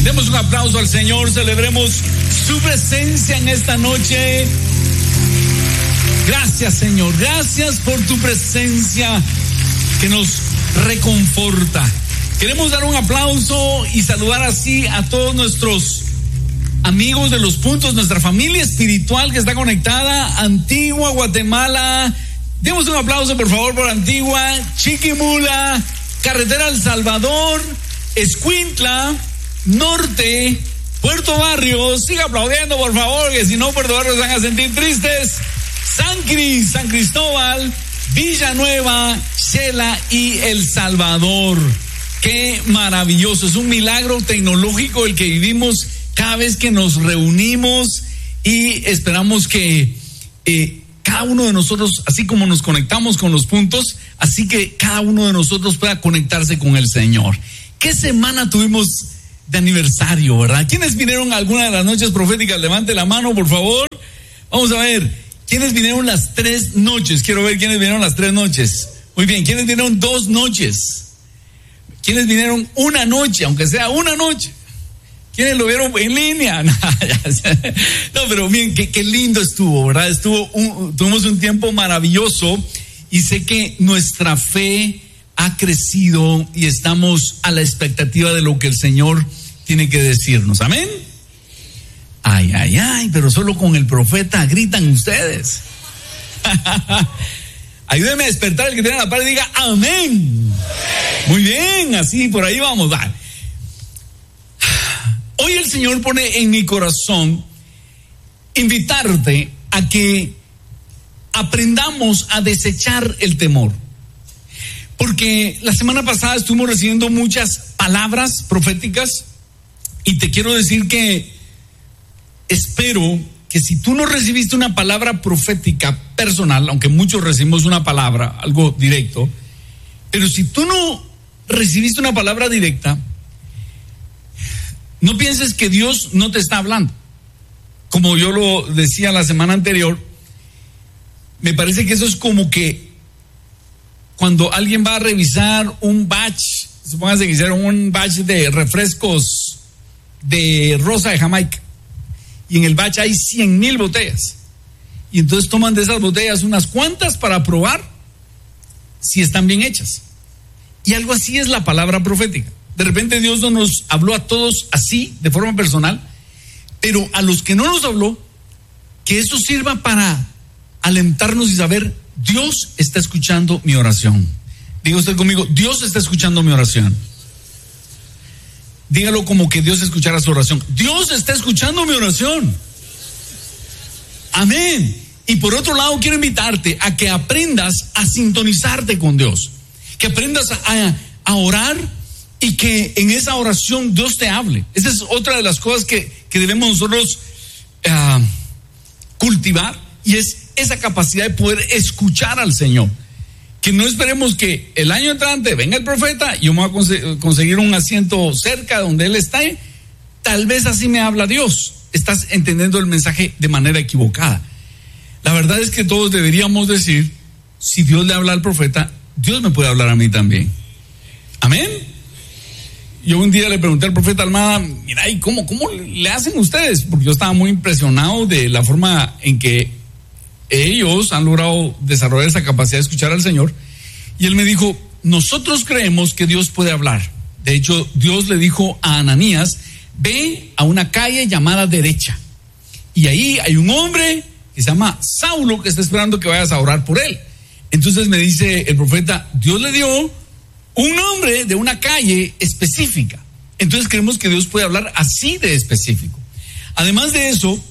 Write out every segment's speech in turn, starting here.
Demos un aplauso al Señor, celebremos su presencia en esta noche. Gracias, Señor, gracias por tu presencia que nos reconforta. Queremos dar un aplauso y saludar así a todos nuestros amigos de los puntos, nuestra familia espiritual que está conectada, Antigua, Guatemala. Demos un aplauso, por favor, por Antigua, Chiquimula, Carretera El Salvador, Escuintla, Norte, Puerto Barrios. Siga aplaudiendo, por favor, que si no, Puerto Barrios se van a sentir tristes. San Cristóbal, Villanueva, Xela y El Salvador. Qué maravilloso, es un milagro tecnológico el que vivimos cada vez que nos reunimos, y esperamos que cada uno de nosotros, así como nos conectamos con los puntos, así que cada uno de nosotros pueda conectarse con el Señor. ¿Qué semana tuvimos de aniversario, verdad? ¿Quiénes vinieron a alguna de las noches proféticas? Levante la mano, por favor. Vamos a ver, ¿quiénes vinieron las 3 noches? Quiero ver quiénes vinieron las 3 noches. Muy bien, ¿quiénes vinieron 2 noches? ¿Quiénes vinieron 1 noche, aunque sea 1 noche? ¿Quiénes lo vieron en línea? No, pero miren, qué lindo estuvo, ¿verdad? Tuvimos un tiempo maravilloso, y sé que nuestra fe ha crecido y estamos a la expectativa de lo que el Señor tiene que decirnos. Amén. Ay, pero solo con el profeta gritan ustedes. Ayúdeme a despertar el que tiene la par y diga amén. Muy bien, así por ahí vamos. Va. Hoy el Señor pone en mi corazón invitarte a que aprendamos a desechar el temor. Porque la semana pasada estuvimos recibiendo muchas palabras proféticas, y te quiero decir que espero que si tú no recibiste una palabra profética personal, aunque muchos recibimos una palabra, algo directo, pero si tú no recibiste una palabra directa, no pienses que Dios no te está hablando. Como yo lo decía la semana anterior, me parece que eso es como que cuando alguien va a revisar un batch, supóngase que hicieron un batch de refrescos de rosa de Jamaica, y en el batch hay 100,000 botellas, y entonces toman de esas botellas unas cuantas para probar si están bien hechas. Y algo así es la palabra profética. De repente Dios no nos habló a todos así, de forma personal, pero a los que no nos habló, que eso sirva para alentarnos y saber: Dios está escuchando mi oración. Diga usted conmigo: Dios está escuchando mi oración. Dígalo como que Dios escuchara su oración. Dios está escuchando mi oración. Amén. Y por otro lado, quiero invitarte a que aprendas a sintonizarte con Dios, que aprendas a orar, y que en esa oración Dios te hable. Esa es otra de las cosas que debemos nosotros cultivar, y es esa capacidad de poder escuchar al Señor. Que no esperemos que el año entrante venga el profeta y yo me voy a conseguir un asiento cerca donde él está. Tal vez así me habla Dios. Estás entendiendo el mensaje de manera equivocada. La verdad es que todos deberíamos decir: si Dios le habla al profeta, Dios me puede hablar a mí también. Amén. Yo un día le pregunté al profeta Almada: mira, ¿y cómo le hacen ustedes? Porque yo estaba muy impresionado de la forma en que ellos han logrado desarrollar esa capacidad de escuchar al Señor. Y él me dijo: nosotros creemos que Dios puede hablar. De hecho, Dios le dijo a Ananías: ve a una calle llamada Derecha, y ahí hay un hombre que se llama Saulo que está esperando que vayas a orar por él. Entonces me dice el profeta: Dios le dio un nombre de una calle específica. Entonces creemos que Dios puede hablar así de específico. Además de eso,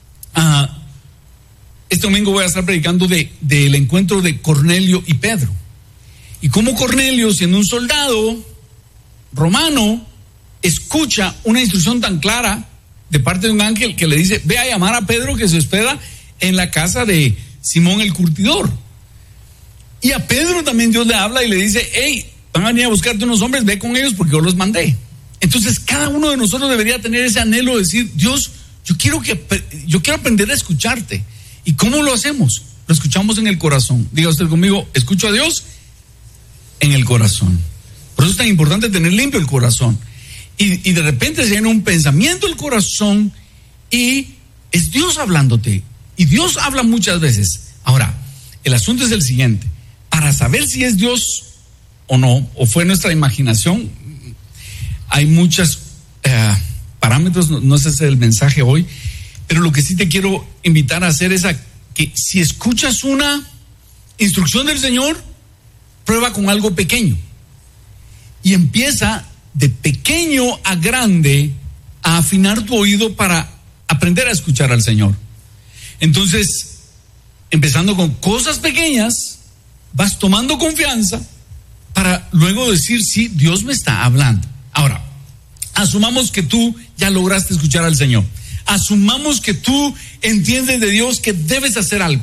este domingo voy a estar predicando del encuentro de Cornelio y Pedro, y cómo Cornelio, siendo un soldado romano, escucha una instrucción tan clara de parte de un ángel que le dice: ve a llamar a Pedro, que se hospeda en la casa de Simón el curtidor. Y a Pedro también Dios le habla y le dice: hey, van a venir a buscarte unos hombres, ve con ellos porque yo los mandé. Entonces cada uno de nosotros debería tener ese anhelo de decir: Dios, yo quiero aprender a escucharte. ¿Y cómo lo hacemos? Lo escuchamos en el corazón. Diga usted conmigo: escucho a Dios en el corazón. Por eso es tan importante tener limpio el corazón. y de repente se viene un pensamiento del corazón y es Dios hablándote. Y Dios habla muchas veces. Ahora, el asunto es el siguiente: para saber si es Dios o no, o fue nuestra imaginación, hay muchos parámetros, no ese es el mensaje hoy, pero lo que sí te quiero invitar a hacer es a que si escuchas una instrucción del Señor, prueba con algo pequeño y empieza de pequeño a grande a afinar tu oído para aprender a escuchar al Señor. Entonces, empezando con cosas pequeñas, vas tomando confianza para luego decir, sí, Dios me está hablando. Ahora, asumamos que tú ya lograste escuchar al Señor. Asumamos que tú entiendes de Dios que debes hacer algo.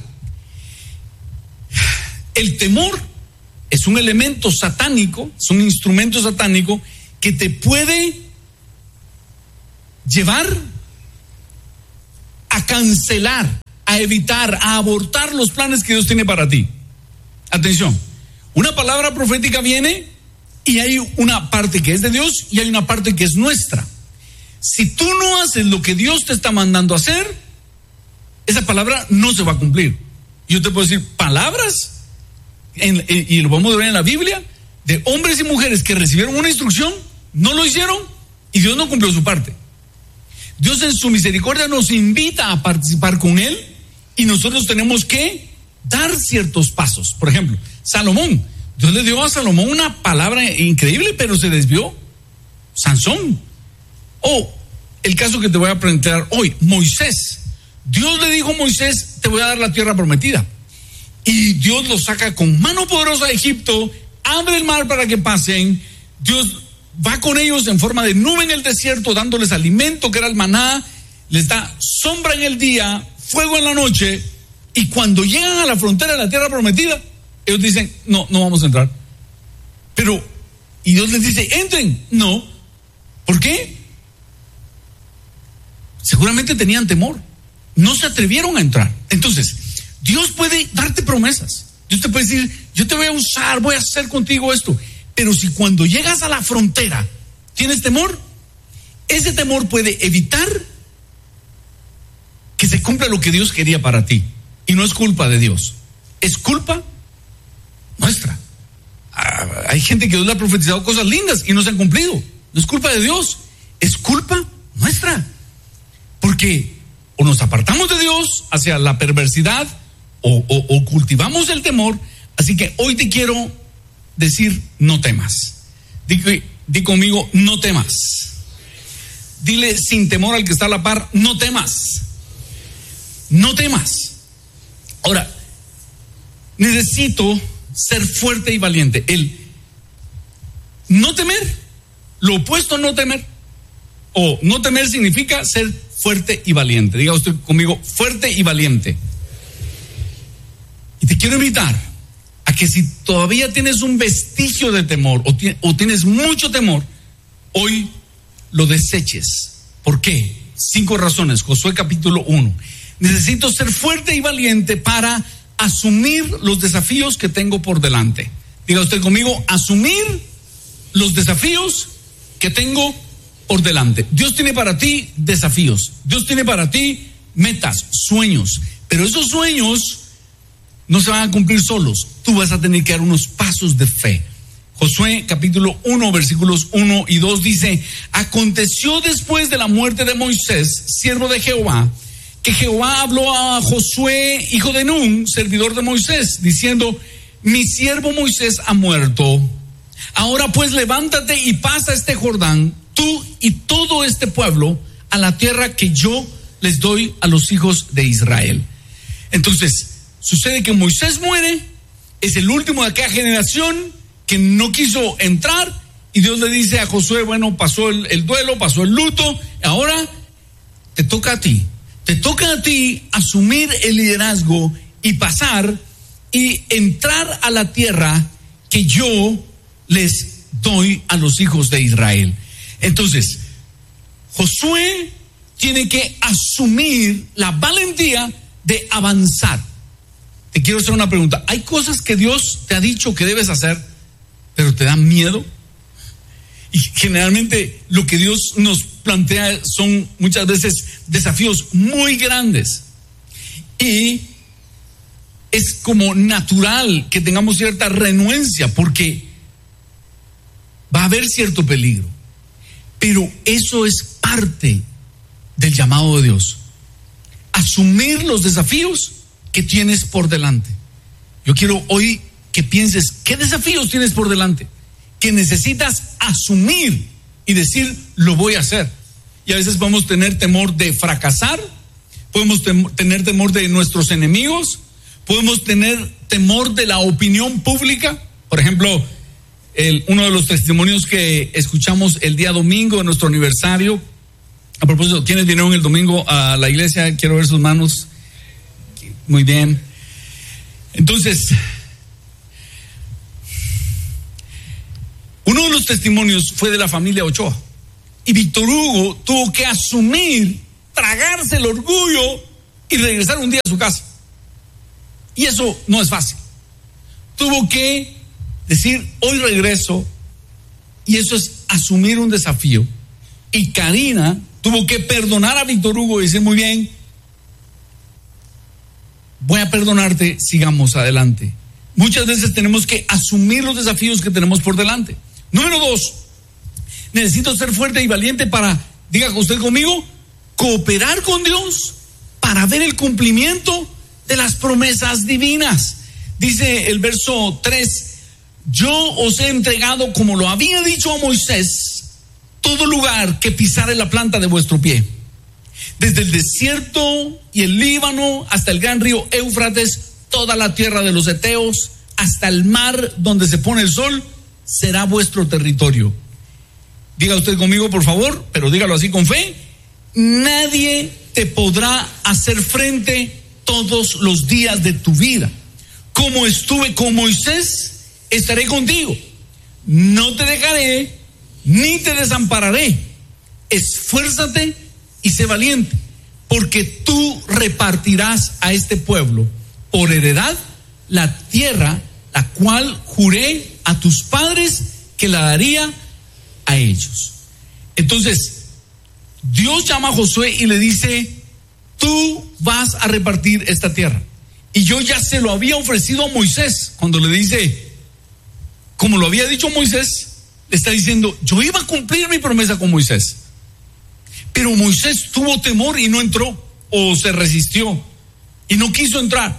El temor es un elemento satánico, es un instrumento satánico que te puede llevar a cancelar, a evitar, a abortar los planes que Dios tiene para ti. Atención, una palabra profética viene y hay una parte que es de Dios y hay una parte que es nuestra. Si tú no haces lo que Dios te está mandando a hacer, esa palabra no se va a cumplir. Yo te puedo decir palabras, y lo vamos a ver en la Biblia, de hombres y mujeres que recibieron una instrucción, no lo hicieron y Dios no cumplió su parte. Dios en su misericordia nos invita a participar con Él y nosotros tenemos que dar ciertos pasos. Por ejemplo, Salomón, Dios le dio a Salomón una palabra increíble, pero se desvió. Sansón. O el caso que te voy a presentar hoy, Moisés. Dios le dijo a Moisés, te voy a dar la tierra prometida. Y Dios los saca con mano poderosa de Egipto, abre el mar para que pasen. Dios va con ellos en forma de nube en el desierto, dándoles alimento que era el maná, les da sombra en el día, fuego en la noche, y cuando llegan a la frontera de la tierra prometida, ellos dicen, no vamos a entrar. Pero, y Dios les dice, entren. No. ¿Por qué? Seguramente tenían temor, no se atrevieron a entrar. Entonces, Dios puede darte promesas. Dios te puede decir, yo te voy a usar, voy a hacer contigo esto. Pero si cuando llegas a la frontera tienes temor, ese temor puede evitar que se cumpla lo que Dios quería para ti. Y no es culpa de Dios, es culpa nuestra. Hay gente que Dios le ha profetizado cosas lindas y no se han cumplido. No es culpa de Dios, es culpa nuestra. Porque o nos apartamos de Dios hacia la perversidad o cultivamos el temor. Así que hoy te quiero decir, no temas. Di conmigo, no temas. Dile sin temor al que está a la par, no temas. No temas. Ahora, necesito ser fuerte y valiente. El no temer, lo opuesto a no temer, o no temer significa ser fuerte y valiente. Diga usted conmigo, fuerte y valiente. Y te quiero invitar a que si todavía tienes un vestigio de temor o tienes mucho temor, hoy lo deseches. ¿Por qué? 5 razones. Josué capítulo 1. Necesito ser fuerte y valiente para asumir los desafíos que tengo por delante. Diga usted conmigo, asumir los desafíos que tengo por delante. Dios tiene para ti desafíos. Dios tiene para ti metas, sueños. Pero esos sueños no se van a cumplir solos. Tú vas a tener que dar unos pasos de fe. Josué capítulo 1 versículos 1 y 2 dice: aconteció después de la muerte de Moisés, siervo de Jehová, que Jehová habló a Josué, hijo de Nun, servidor de Moisés, diciendo: mi siervo Moisés ha muerto. Ahora pues levántate y pasa este Jordán, tú y todo este pueblo, a la tierra que yo les doy a los hijos de Israel. Entonces, sucede que Moisés muere, es el último de aquella generación que no quiso entrar, y Dios le dice a Josué, bueno, pasó el duelo, pasó el luto, ahora te toca a ti. Te toca a ti asumir el liderazgo y pasar y entrar a la tierra que yo les doy a los hijos de Israel. Entonces, Josué tiene que asumir la valentía de avanzar. Te quiero hacer una pregunta. ¿Hay cosas que Dios te ha dicho que debes hacer, pero te dan miedo? Y generalmente lo que Dios nos plantea son muchas veces desafíos muy grandes. Y es como natural que tengamos cierta renuencia porque va a haber cierto peligro. Pero eso es parte del llamado de Dios. Asumir los desafíos que tienes por delante. Yo quiero hoy que pienses, ¿qué desafíos tienes por delante? Que necesitas asumir y decir, lo voy a hacer. Y a veces podemos tener temor de fracasar, podemos tener temor de nuestros enemigos, podemos tener temor de la opinión pública. Por ejemplo, uno de los testimonios que escuchamos el día domingo de nuestro aniversario. A propósito, ¿quiénes vinieron el domingo a la iglesia? Quiero ver sus manos. Muy bien. Entonces, uno de los testimonios fue de la familia Ochoa. Y Víctor Hugo tuvo que asumir, tragarse el orgullo y regresar un día a su casa. Y eso no es fácil. Tuvo que decir, hoy regreso. Y eso es asumir un desafío. Y Karina tuvo que perdonar a Víctor Hugo y decir, muy bien, voy a perdonarte, sigamos adelante. Muchas veces tenemos que asumir los desafíos que tenemos por delante. Número 2, necesito ser fuerte y valiente para, diga usted conmigo, cooperar con Dios para ver el cumplimiento de las promesas divinas. Dice el verso 3, yo os he entregado, como lo había dicho a Moisés, todo lugar que pisare la planta de vuestro pie, desde el desierto y el Líbano hasta el gran río Éufrates, toda la tierra de los heteos, hasta el mar donde se pone el sol, será vuestro territorio. Diga usted conmigo, por favor, pero dígalo así con fe. Nadie te podrá hacer frente todos los días de tu vida. Como estuve con Moisés, estaré contigo. No te dejaré ni te desampararé. Esfuérzate y sé valiente, porque tú repartirás a este pueblo por heredad la tierra, la cual juré a tus padres que la daría a ellos. Entonces, Dios llama a Josué y le dice, tú vas a repartir esta tierra. Y yo ya se lo había ofrecido a Moisés, cuando le dice, como lo había dicho Moisés, le está diciendo, yo iba a cumplir mi promesa con Moisés. Pero Moisés tuvo temor y no entró, o se resistió y no quiso entrar.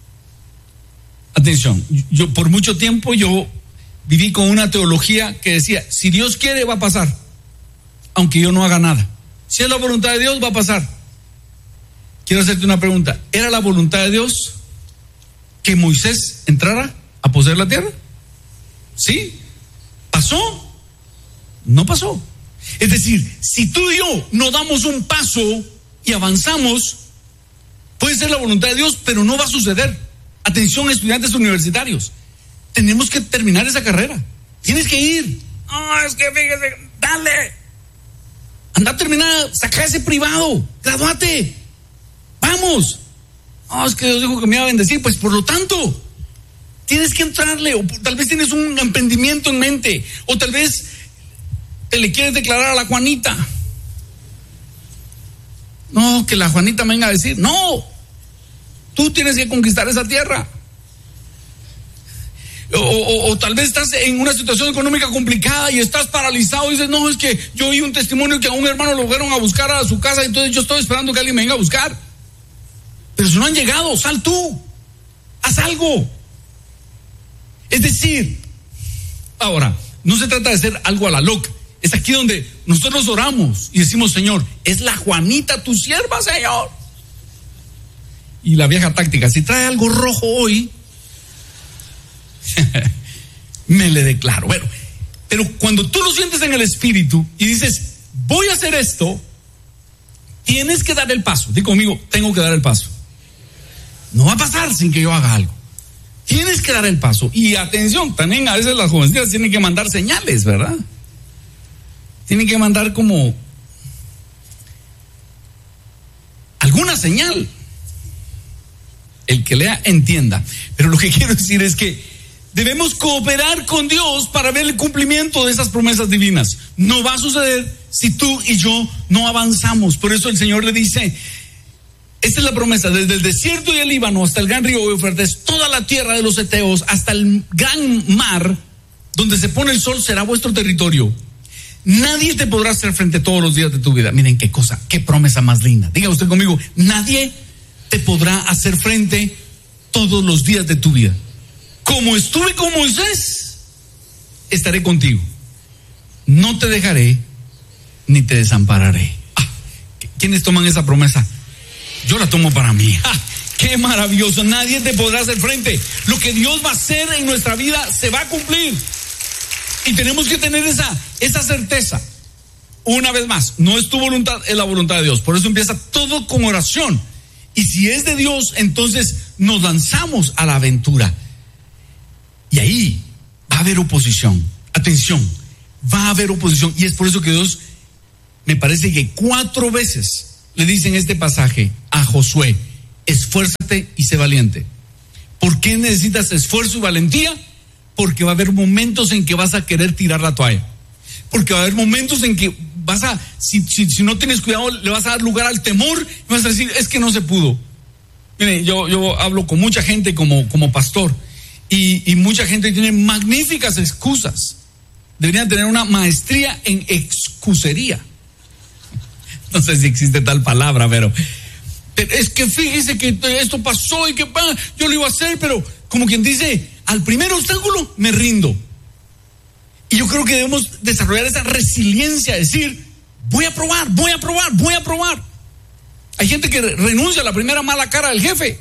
Atención, yo por mucho tiempo yo viví con una teología que decía, si Dios quiere va a pasar, aunque yo no haga nada. Si es la voluntad de Dios va a pasar. Quiero hacerte una pregunta, ¿era la voluntad de Dios que Moisés entrara a poseer la tierra? ¿Sí? ¿Pasó? No pasó. Es decir, si tú y yo no damos un paso y avanzamos, puede ser la voluntad de Dios, pero no va a suceder. Atención, estudiantes universitarios, tenemos que terminar esa carrera. Tienes que ir. No, es que fíjese, dale. Anda a terminar, saca ese privado, gradúate. Vamos. No, es que Dios dijo que me iba a bendecir, pues por lo tanto tienes que entrarle, o tal vez tienes un emprendimiento en mente, o tal vez te le quieres declarar a la Juanita. No, que la Juanita me venga a decir, no, tú tienes que conquistar esa tierra. O tal vez estás en una situación económica complicada y estás paralizado y dices, no, es que yo oí un testimonio que a un hermano lo fueron a buscar a su casa, entonces yo estoy esperando que alguien me venga a buscar. Pero si no han llegado, sal tú, haz algo. Es decir, ahora, no se trata de hacer algo a la loca. Es aquí donde nosotros oramos y decimos, Señor, es la Juanita tu sierva, Señor. Y la vieja táctica, si trae algo rojo hoy, me le declaro. Bueno, pero cuando tú lo sientes en el espíritu y dices, voy a hacer esto, tienes que dar el paso. Di conmigo, tengo que dar el paso. No va a pasar sin que yo haga algo. Tienes que dar el paso. Y atención, también a veces las jovencitas tienen que mandar señales, ¿verdad? Tienen que mandar como alguna señal. El que lea entienda. Pero lo que quiero decir es que Debemos cooperar con Dios para ver el cumplimiento de esas promesas divinas. No va a suceder si tú y yo no avanzamos. Por eso el Señor le dice, esta es la promesa, desde el desierto y el Líbano hasta el gran río Éufrates, toda la tierra de los heteos, hasta el gran mar, donde se pone el sol, será vuestro territorio. Nadie te podrá hacer frente todos los días de tu vida. Miren qué cosa, qué promesa más linda. Diga usted conmigo, nadie te podrá hacer frente todos los días de tu vida. Como estuve con Moisés, estaré contigo. No te dejaré ni te desampararé. ¿Quiénes toman esa promesa? Yo la tomo para mí. ¡Qué maravilloso! Nadie te podrá hacer frente. Lo que Dios va a hacer en nuestra vida se va a cumplir. Y tenemos que tener esa certeza. Una vez más, no es tu voluntad, es la voluntad de Dios. Por eso empieza todo con oración. Y si es de Dios, entonces nos lanzamos a la aventura. Y ahí va a haber oposición. Atención, va a haber oposición. Y es por eso que Dios, me parece que 4 veces le dice en este pasaje a Josué, esfuérzate y sé valiente. ¿Por qué necesitas esfuerzo y valentía? Porque va a haber momentos en que vas a querer tirar la toalla. Porque va a haber momentos en que vas a, si no tienes cuidado, le vas a dar lugar al temor y vas a decir, es que no se pudo. Miren, yo hablo con mucha gente como pastor y mucha gente tiene magníficas excusas. Deberían tener una maestría en excusería. No sé si existe tal palabra, pero es que fíjese que esto pasó y que yo lo iba a hacer, pero como quien dice, al primer obstáculo me rindo. Y yo creo que debemos desarrollar esa resiliencia, decir, voy a probar. Hay gente que renuncia a la primera mala cara del jefe.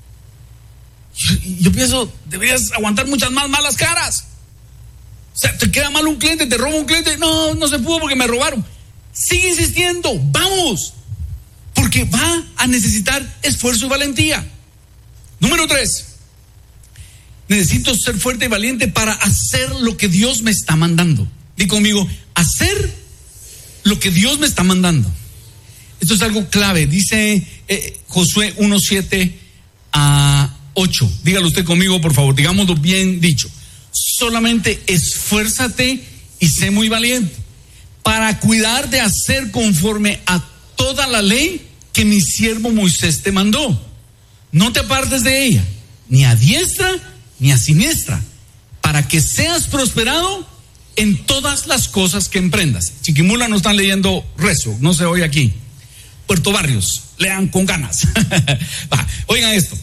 Yo pienso, deberías aguantar muchas más malas caras. O sea, te queda mal un cliente, te roba un cliente, no se pudo porque me robaron. Sigue insistiendo, vamos, porque va a necesitar esfuerzo y valentía. Número 3, necesito ser fuerte y valiente para hacer lo que Dios me está mandando. Di conmigo, hacer lo que Dios me está mandando. Esto es algo clave, dice Josué 1:7 a 8. Dígalo usted conmigo, por favor, digámoslo bien dicho. Solamente esfuérzate y sé muy valiente para cuidar de hacer conforme a toda la ley que mi siervo Moisés te mandó. No te apartes de ella, ni a diestra ni a siniestra, para que seas prosperado en todas las cosas que emprendas. Chiquimula no están leyendo recio, no se oye aquí. Puerto Barrios, lean con ganas. Oigan esto.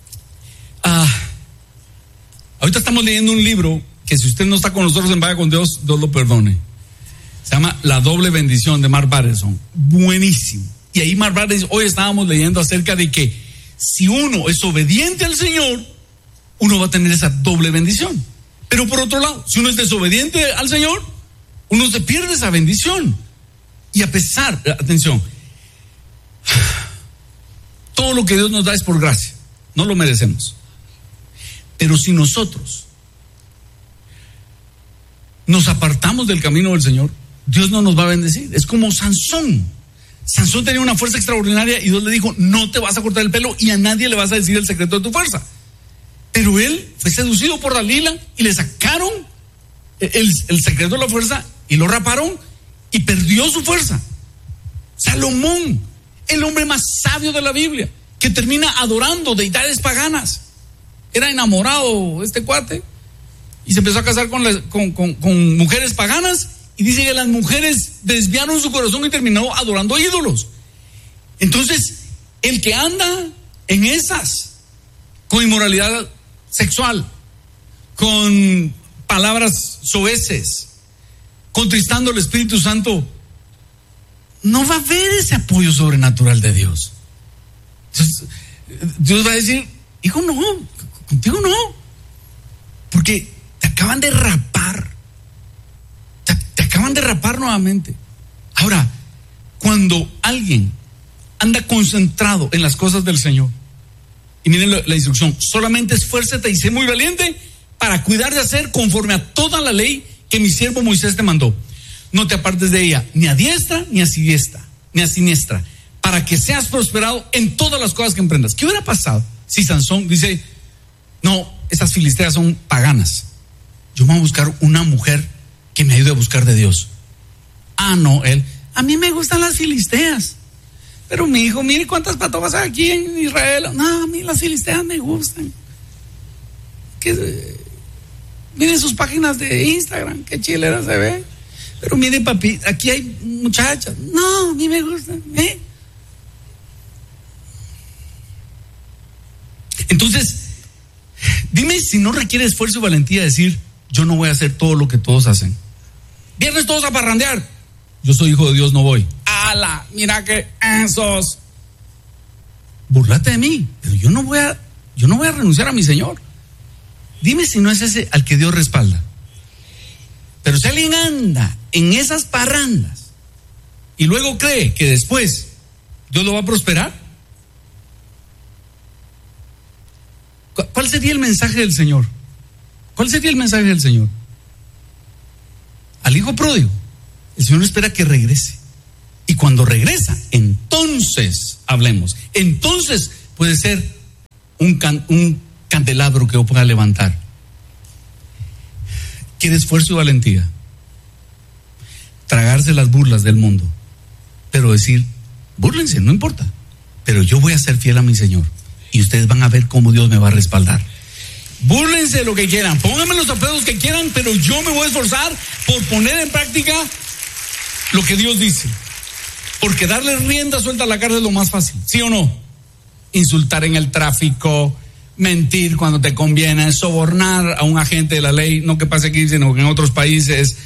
Ahorita estamos leyendo un libro que si usted no está con nosotros en Vaya con Dios, Dios lo perdone. Se llama La Doble Bendición de Mark Batterson. Buenísimo. Y ahí Mark Batterson, hoy estábamos leyendo acerca de que si uno es obediente al Señor, uno va a tener esa doble bendición. Pero por otro lado, si uno es desobediente al Señor, uno se pierde esa bendición. Y a pesar, atención, todo lo que Dios nos da es por gracia, no lo merecemos. Pero si nosotros nos apartamos del camino del Señor, Dios no nos va a bendecir. Es como Sansón. Sansón tenía una fuerza extraordinaria y Dios le dijo, no te vas a cortar el pelo y a nadie le vas a decir el secreto de tu fuerza. Pero él fue seducido por Dalila y le sacaron el secreto de la fuerza y lo raparon y perdió su fuerza. Salomón, el hombre más sabio de la Biblia, que termina adorando deidades paganas. Era enamorado este cuate y se empezó a casar con mujeres paganas, y dice que las mujeres desviaron su corazón y terminó adorando ídolos. Entonces, el que anda en esas, con inmoralidad sexual, con palabras soeces, contristando al Espíritu Santo, no va a haber ese apoyo sobrenatural de Dios. Entonces, Dios va a decir, hijo, no, contigo no, porque te acaban de rapar, te acaban de rapar nuevamente. Ahora, cuando alguien anda concentrado en las cosas del Señor, y miren la instrucción, solamente esfuérzate y sé muy valiente para cuidar de hacer conforme a toda la ley que mi siervo Moisés te mandó. No te apartes de ella, ni a diestra, ni a siniestra, para que seas prosperado en todas las cosas que emprendas. ¿Qué hubiera pasado si Sansón dice, no, esas filisteas son paganas. Yo me voy a buscar una mujer que me ayude a buscar de Dios. No, a mí me gustan las filisteas. Pero mi hijo, mire cuántas patojas hay aquí en Israel. No, a mí las filisteas me gustan. Miren sus páginas de Instagram, qué chilera se ve. Pero mire, papi, aquí hay muchachas. No, a mí me gustan. Entonces, dime si no requiere esfuerzo y valentía decir, yo no voy a hacer todo lo que todos hacen. Viernes todos a parrandear. Yo soy hijo de Dios, no voy. Mira que esos. Burlate de mí, pero yo no voy a renunciar a mi Señor. Dime si no es ese al que Dios respalda. Pero si alguien anda en esas parrandas y luego cree que después Dios lo va a prosperar, ¿cuál sería el mensaje del Señor? ¿Cuál sería el mensaje del Señor? Al hijo pródigo, el Señor espera que regrese. Y cuando regresa, entonces hablemos. Entonces puede ser un candelabro que pueda levantar. Quiere esfuerzo y valentía. Tragarse las burlas del mundo. Pero decir, búrlense, no importa. Pero yo voy a ser fiel a mi Señor. Y ustedes van a ver cómo Dios me va a respaldar. Búrlense lo que quieran, pónganme los apedos que quieran, pero yo me voy a esforzar por poner en práctica lo que Dios dice. Porque darle rienda suelta a la carne es lo más fácil, ¿sí o no? Insultar en el tráfico, mentir cuando te conviene, sobornar a un agente de la ley, no que pase aquí, sino que en otros países.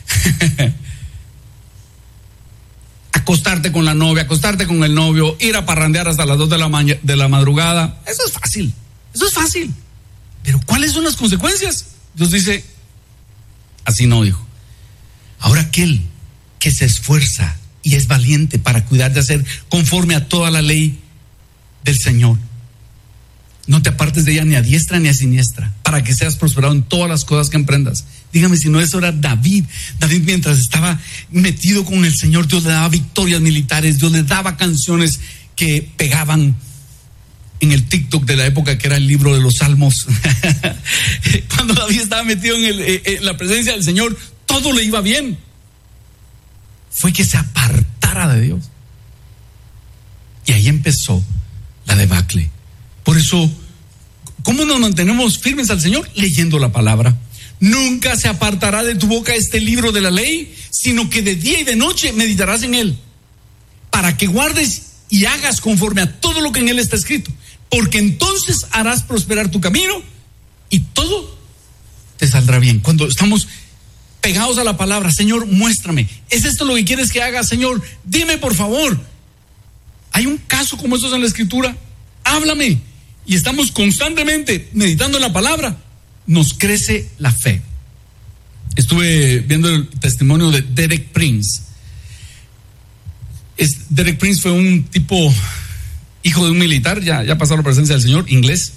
Acostarte con la novia, acostarte con el novio, ir a parrandear hasta las 2 de la madrugada. Eso es fácil. Pero ¿cuáles son las consecuencias? Dios dice, así no, hijo. Ahora aquel que se esfuerza y es valiente para cuidar de hacer conforme a toda la ley del Señor, no te apartes de ella ni a diestra ni a siniestra, para que seas prosperado en todas las cosas que emprendas. Dígame si no eso era David. David, mientras estaba metido con el Señor, Dios le daba victorias militares, Dios le daba canciones que pegaban en el TikTok de la época, que era el libro de los Salmos. Cuando David estaba metido en la presencia del Señor, todo le iba bien. Fue que se apartara de Dios. Y ahí empezó la debacle. Por eso, ¿cómo nos mantenemos firmes al Señor? Leyendo la palabra. Nunca se apartará de tu boca este libro de la ley, sino que de día y de noche meditarás en él, para que guardes y hagas conforme a todo lo que en él está escrito, porque entonces harás prosperar tu camino y todo te saldrá bien. Cuando estamos pegados a la palabra, Señor, muéstrame, ¿es esto lo que quieres que haga? Señor, dime por favor. Hay un caso como estos en la Escritura, háblame. Y estamos constantemente meditando en la palabra, nos crece la fe. Estuve viendo el testimonio de Derek Prince. Derek Prince fue un tipo, hijo de un militar, ya pasó la presencia del Señor, inglés.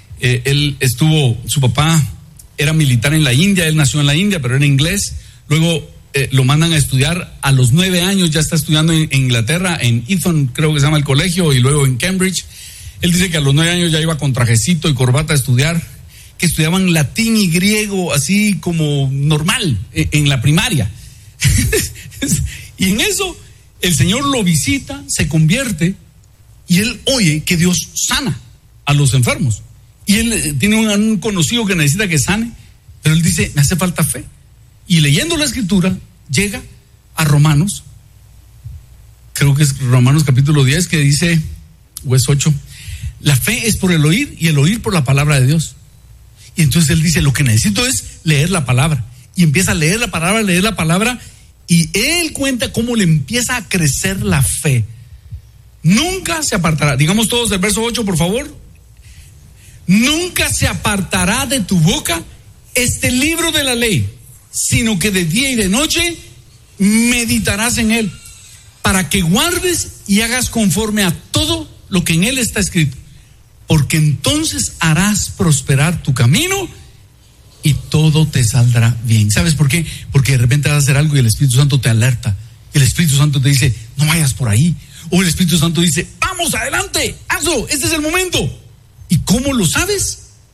Su papá era militar en la India, él nació en la India, pero era inglés. Luego lo mandan a estudiar a los 9 años, ya está estudiando en Inglaterra, en Eton, creo que se llama el colegio, y luego en Cambridge. Él dice que a los 9 años ya iba con trajecito y corbata a estudiar, que estudiaban latín y griego así como normal en la primaria. Y en eso el Señor lo visita, se convierte y él oye que Dios sana a los enfermos. Y él tiene un conocido que necesita que sane, pero él dice, me hace falta fe. Y leyendo la Escritura, llega a Romanos, creo que es Romanos capítulo 10, que dice, o es 8, la fe es por el oír y el oír por la palabra de Dios. Y entonces él dice, lo que necesito es leer la palabra. Y empieza a leer la palabra, y él cuenta cómo le empieza a crecer la fe. Nunca se apartará, digamos todos el verso 8, por favor. Nunca se apartará de tu boca este libro de la ley, sino que de día y de noche meditarás en él, para que guardes y hagas conforme a todo lo que en él está escrito, porque entonces harás prosperar tu camino y todo te saldrá bien. ¿Sabes por qué? Porque de repente vas a hacer algo y el Espíritu Santo te alerta. El Espíritu Santo te dice, no vayas por ahí. O el Espíritu Santo dice, vamos adelante, hazlo, este es el momento. ¿Y cómo lo sabes?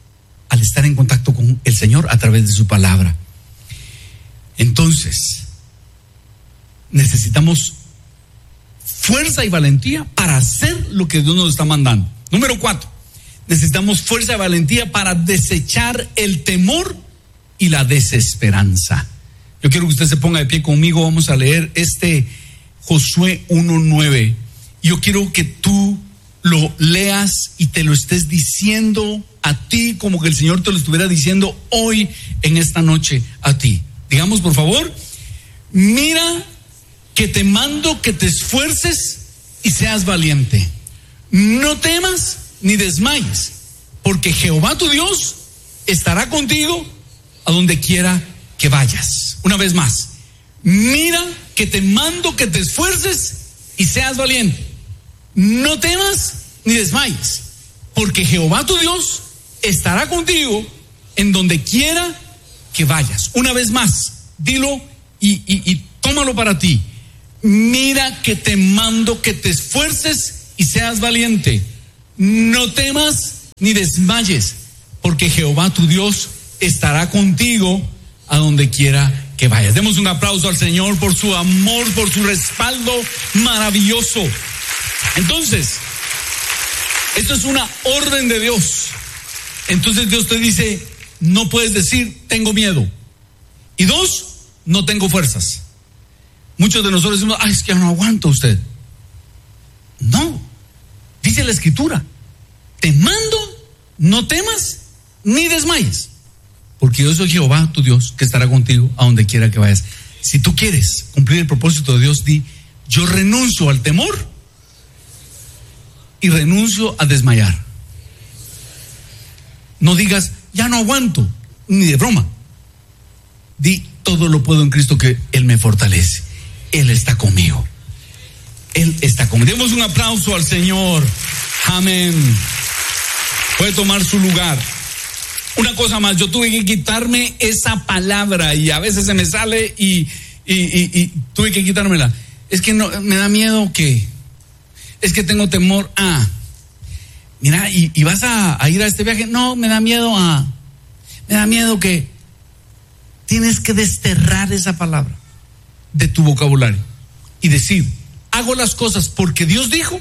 al estar en contacto con el Señor a través de su palabra. Entonces, necesitamos fuerza y valentía para hacer lo que Dios nos está mandando. Número 4, necesitamos fuerza y valentía para desechar el temor y la desesperanza. Yo quiero que usted se ponga de pie conmigo. Vamos a leer Josué 1:9. Yo quiero que tú lo leas y te lo estés diciendo a ti como que el Señor te lo estuviera diciendo hoy en esta noche a ti. Digamos, por favor: mira que te mando que te esfuerces y seas valiente. No temas ni desmayes, porque Jehová tu Dios estará contigo a donde quiera que vayas. Una vez más: mira que te mando que te esfuerces y seas valiente. No temas ni desmayes, porque Jehová tu Dios estará contigo en donde quiera que vayas. Una vez más, dilo y tómalo para ti. Mira que te mando que te esfuerces y seas valiente. No temas ni desmayes, porque Jehová tu Dios estará contigo a donde quiera que vayas. Demos un aplauso al Señor por su amor, por su respaldo maravilloso. Entonces, esto es una orden de Dios. Entonces Dios te dice: no puedes decir tengo miedo. Y 2, no tengo fuerzas. Muchos de nosotros decimos: es que no aguanto usted. No, dice la Escritura: te mando, no temas ni desmayes, porque yo soy Jehová tu Dios que estará contigo a donde quiera que vayas. Si tú quieres cumplir el propósito de Dios, di: yo renuncio al temor y renuncio a desmayar. No digas ya no aguanto, ni de broma. Di: todo lo puedo en Cristo que Él me fortalece. Él está conmigo. Él está conmigo. Demos un aplauso al Señor. Amén. Puede tomar su lugar. Una cosa más, yo tuve que quitarme esa palabra y a veces se me sale y tuve que quitármela. Es que no, me da miedo que, es que tengo temor a, mira, y vas a ir a este viaje. No, me da miedo que tienes que desterrar esa palabra de tu vocabulario y decir: hago las cosas porque Dios dijo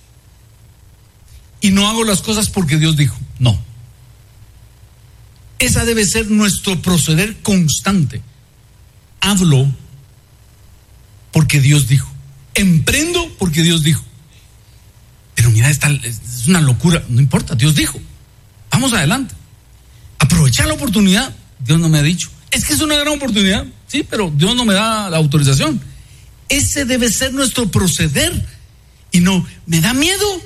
y no hago las cosas porque Dios dijo. No. Esa debe ser nuestro proceder constante. Hablo porque Dios dijo. Emprendo porque Dios dijo. Pero mira, es una locura. No importa, Dios dijo. Vamos adelante. Aprovechar la oportunidad. Dios no me ha dicho. Es que es una gran oportunidad. Sí, pero Dios no me da la autorización. Ese debe ser nuestro proceder. Y no, me da miedo.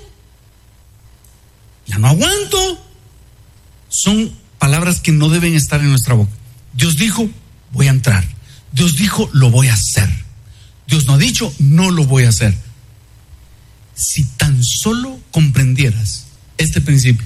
Ya no aguanto. Son palabras que no deben estar en nuestra boca. Dios dijo, voy a entrar. Dios dijo, lo voy a hacer. Dios no ha dicho, no lo voy a hacer. Si tan solo comprendieras este principio,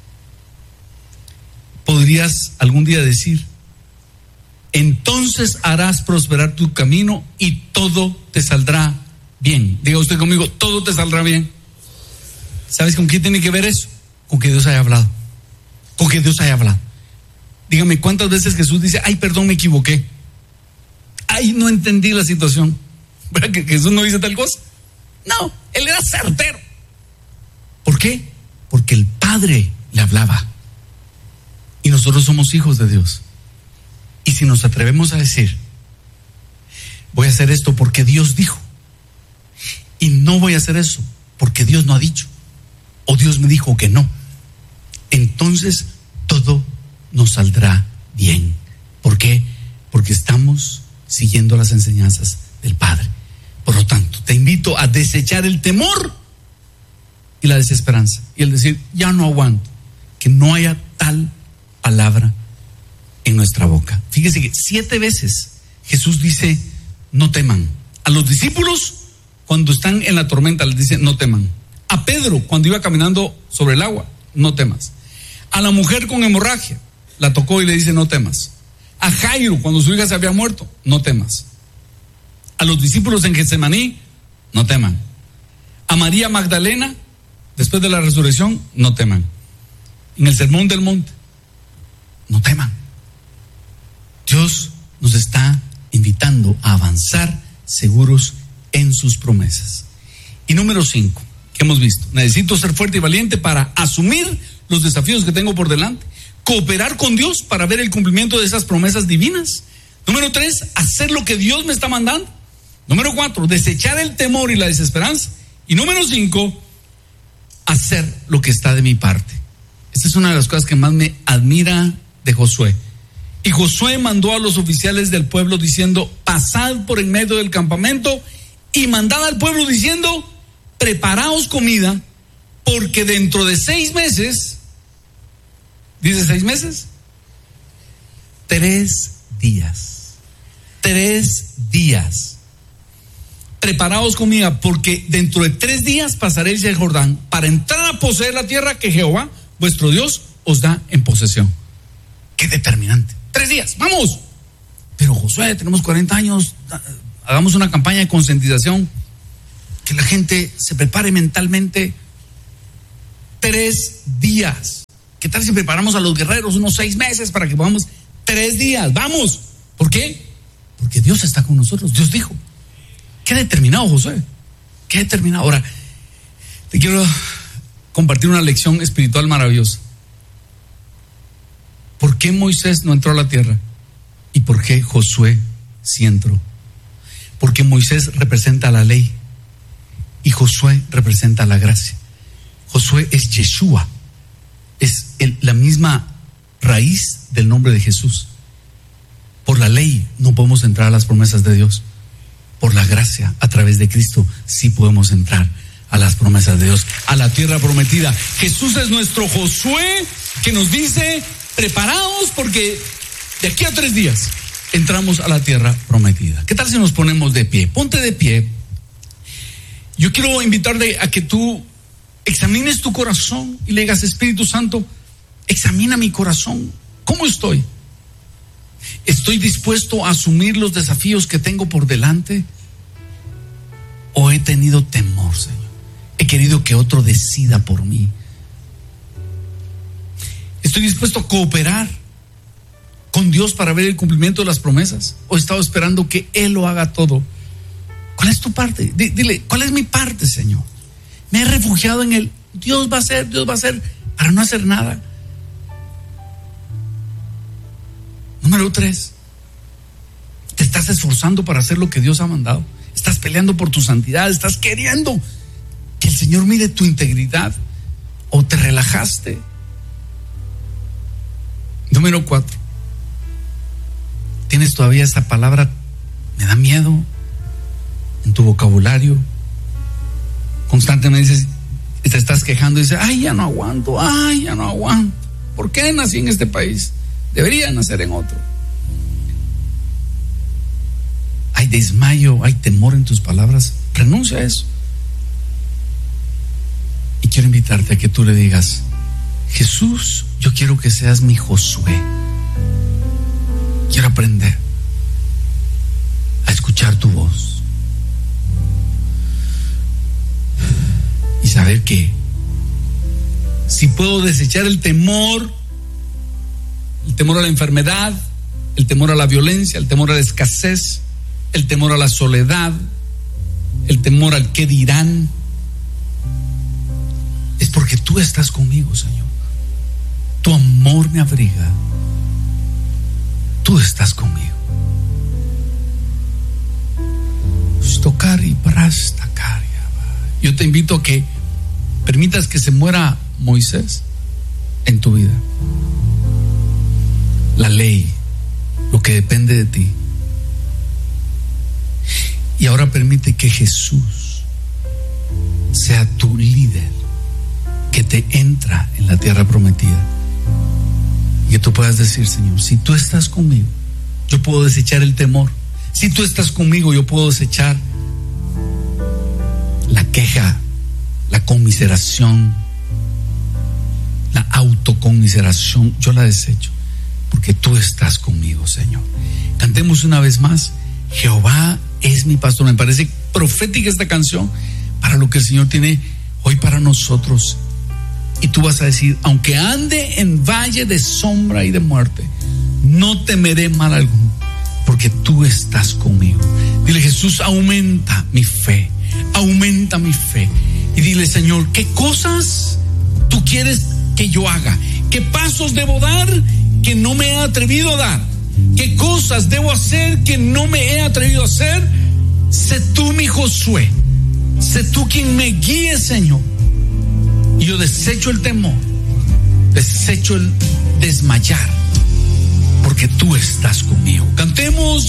podrías algún día decir: entonces harás prosperar tu camino y todo te saldrá bien. Diga usted conmigo: todo te saldrá bien. ¿Sabes con qué tiene que ver eso? Con que Dios haya hablado. Con que Dios haya hablado. Dígame, ¿cuántas veces Jesús dice: ay, perdón, me equivoqué? Ay, no entendí la situación. ¿Verdad que Jesús no dice tal cosa? No, Él era certero. ¿Por qué? Porque el Padre le hablaba. Y nosotros somos hijos de Dios. Y si nos atrevemos a decir: voy a hacer esto porque Dios dijo, y no voy a hacer eso porque Dios no ha dicho, o Dios me dijo que no, entonces todo nos saldrá bien. ¿Por qué? Porque estamos siguiendo las enseñanzas del Padre. Por lo tanto, te invito a desechar el temor y la desesperanza y el decir: ya no aguanto. Que no haya tal palabra en nuestra boca. Fíjese que 7 veces Jesús dice: no teman. A los discípulos, cuando están en la tormenta, les dice: no teman. A Pedro, cuando iba caminando sobre el agua: no temas. A la mujer con hemorragia, la tocó y le dice: no temas. A Jairo, cuando su hija se había muerto: no temas. A los discípulos en Getsemaní: no teman. A María Magdalena, después de la resurrección: no teman. En el Sermón del Monte, no teman. Dios nos está invitando a avanzar seguros en sus promesas. Y número 5, que hemos visto: necesito ser fuerte y valiente para asumir los desafíos que tengo por delante, cooperar con Dios para ver el cumplimiento de esas promesas divinas. Número 3, hacer lo que Dios me está mandando. Número 4, desechar el temor y la desesperanza. Y número 5, hacer lo que está de mi parte. Esta es una de las cosas que más me admira de Josué. Y Josué mandó a los oficiales del pueblo diciendo: pasad por en medio del campamento y mandad al pueblo diciendo: preparaos comida, porque dentro de 6 meses, ¿dice 6 meses? 3 días. 3 días. Preparaos comida, porque dentro de 3 días pasaréis el Jordán para entrar a poseer la tierra que Jehová, vuestro Dios, os da en posesión. Qué determinante. 3 días, vamos. Pero Josué, tenemos 40 años, hagamos una campaña de concientización, que la gente se prepare mentalmente. 3 días. ¿Qué tal si preparamos a los guerreros unos 6 meses para que podamos? 3 días, vamos. ¿Por qué? Porque Dios está con nosotros. Dios dijo. Qué determinado, Josué. Qué determinado. Ahora, te quiero compartir una lección espiritual maravillosa. ¿Por qué Moisés no entró a la tierra? ¿Y por qué Josué sí entró? Porque Moisés representa la ley y Josué representa la gracia. Josué es Yeshua, es la misma raíz del nombre de Jesús. Por la ley no podemos entrar a las promesas de Dios. Por la gracia, a través de Cristo, sí podemos entrar a las promesas de Dios, a la tierra prometida. Jesús es nuestro Josué que nos dice: preparaos, porque de aquí a 3 días entramos a la tierra prometida. ¿Qué tal si nos ponemos de pie? Ponte de pie. Yo quiero invitarte a que tú examines tu corazón y le digas: Espíritu Santo, examina mi corazón. ¿Cómo estoy? ¿Estoy dispuesto a asumir los desafíos que tengo por delante? ¿O he tenido temor, Señor? He querido que otro decida por mí. ¿Estoy dispuesto a cooperar con Dios para ver el cumplimiento de las promesas? ¿O he estado esperando que Él lo haga todo? ¿Cuál es tu parte? Dile: ¿cuál es mi parte, Señor? Me he refugiado en Él. Dios va a hacer, para no hacer nada. Número 3, te estás esforzando para hacer lo que Dios ha mandado. Estás peleando por tu santidad, estás queriendo que el Señor mire tu integridad, o te relajaste. Número 4, tienes todavía esta palabra: me da miedo, en tu vocabulario. Constantemente dices, te estás quejando y dices: ay, ya no aguanto. ¿Por qué nací en este país? Debería nacer en otro. Hay desmayo, hay temor en tus palabras. Renuncia a eso. Y quiero invitarte a que tú le digas: Jesús, yo quiero que seas mi Josué. Quiero aprender a escuchar tu voz y saber que si puedo desechar el temor a la enfermedad, el temor a la violencia, el temor a la escasez, el temor a la soledad, el temor al qué dirán, es porque tú estás conmigo, Señor. Tu amor me abriga. Tú estás conmigo. Yo te invito a que permitas que se muera Moisés en tu vida. La ley, lo que depende de ti. Y ahora permite que Jesús sea tu líder, que te entra en la tierra prometida. Y que tú puedas decir: Señor, si tú estás conmigo, yo puedo desechar el temor. Si tú estás conmigo, yo puedo desechar la queja, la conmiseración, la autoconmiseración. Yo la desecho porque tú estás conmigo, Señor. Cantemos una vez más: Jehová es mi pastor. Me parece profética esta canción para lo que el Señor tiene hoy para nosotros. y tú vas a decir: aunque ande en valle de sombra y de muerte, no temeré mal alguno, porque tú estás conmigo. Dile: Jesús, aumenta mi fe, aumenta mi fe. Y dile: Señor, ¿qué cosas tú quieres que yo haga? ¿Qué pasos debo dar que no me he atrevido a dar? ¿Qué cosas debo hacer que no me he atrevido a hacer? Sé tú mi Josué, sé tú quien me guíe, Señor. Y yo desecho el temor, desecho el desmayar, porque tú estás conmigo. Cantemos.